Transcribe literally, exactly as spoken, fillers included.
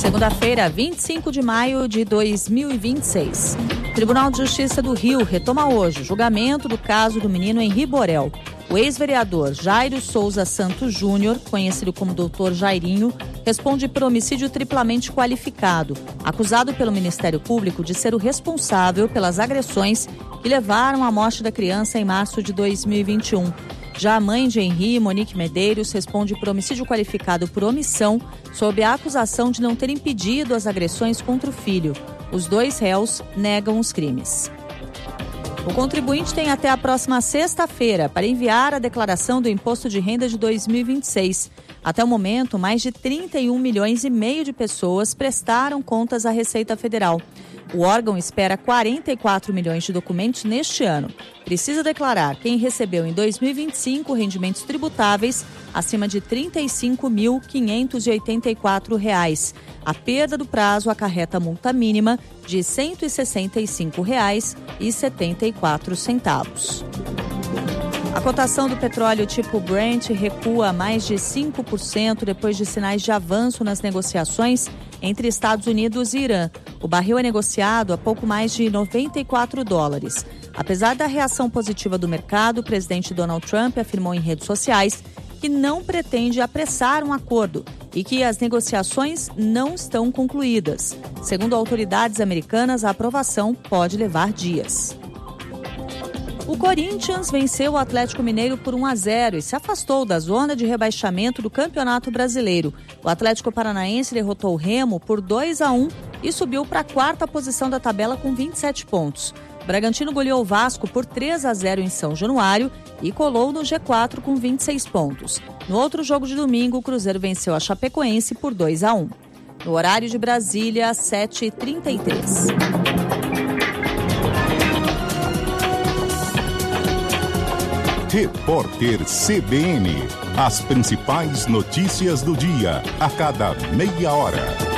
Segunda-feira, vinte e cinco de maio de dois mil e vinte e seis. Tribunal de Justiça do Rio retoma hoje o julgamento do caso do menino Henri Borel. O ex-vereador Jairo Souza Santos Júnior, conhecido como doutor Jairinho, responde por homicídio triplamente qualificado, acusado pelo Ministério Público de ser o responsável pelas agressões que levaram à morte da criança em março de dois mil e vinte e um. Já a mãe de Henri, Monique Medeiros, responde por homicídio qualificado por omissão, sob a acusação de não ter impedido as agressões contra o filho. Os dois réus negam os crimes. O contribuinte tem até a próxima sexta-feira para enviar a declaração do Imposto de Renda de dois mil e vinte e seis. Até o momento, mais de trinta e um milhões e meio de pessoas prestaram contas à Receita Federal. O órgão espera quarenta e quatro milhões de documentos neste ano. Precisa declarar quem recebeu em dois mil e vinte e cinco rendimentos tributáveis acima de trinta e cinco mil quinhentos e oitenta e quatro reais. A perda do prazo acarreta multa mínima de cento e sessenta e cinco reais e setenta e quatro centavos. A cotação do petróleo tipo Brent recua mais de cinco por cento depois de sinais de avanço nas negociações entre Estados Unidos e Irã. O barril é negociado a pouco mais de noventa e quatro dólares. Apesar da reação positiva do mercado, o presidente Donald Trump afirmou em redes sociais que não pretende apressar um acordo e que as negociações não estão concluídas. Segundo autoridades americanas, a aprovação pode levar dias. O Corinthians venceu o Atlético Mineiro por um a zero e se afastou da zona de rebaixamento do Campeonato Brasileiro. O Atlético Paranaense derrotou o Remo por dois a um e subiu para a quarta posição da tabela com vinte e sete pontos. O Bragantino goleou o Vasco por três a zero em São Januário e colou no G quatro com vinte e seis pontos. No outro jogo de domingo, o Cruzeiro venceu a Chapecoense por dois a um. No horário de Brasília, sete e trinta e três. Repórter C B N. As principais notícias do dia, a cada meia hora.